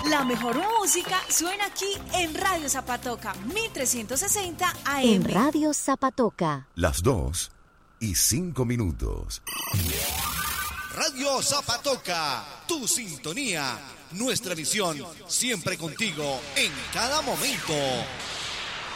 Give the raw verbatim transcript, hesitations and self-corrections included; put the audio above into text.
La mejor música suena aquí en Radio Zapatoca, mil trescientos sesenta A M. En Radio Zapatoca. Las dos y cinco minutos. Radio Zapatoca, tu sintonía, nuestra visión, siempre contigo, en cada momento.